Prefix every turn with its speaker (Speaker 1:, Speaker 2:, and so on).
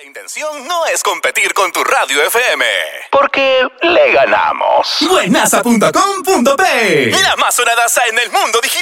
Speaker 1: La intención no es competir con tu radio FM, porque le ganamos. Buenaza.com.p, la más sonadaza en el mundo digital.